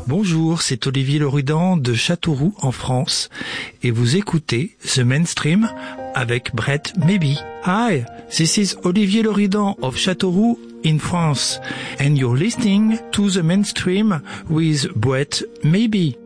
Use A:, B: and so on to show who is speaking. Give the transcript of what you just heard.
A: Bonjour, c'est Olivier Lerudan de Châteauroux en France et vous écoutez The Mainstream avec Brett Maybe. Hi, this is Olivier Lerudan of Châteauroux in France and you're listening to The Mainstream with Brett Maybe.